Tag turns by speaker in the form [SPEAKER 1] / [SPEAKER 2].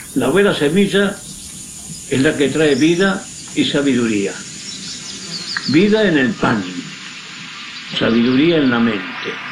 [SPEAKER 1] La buena semilla es la que trae vida y sabiduría. Vida en el pan, sabiduría en la mente.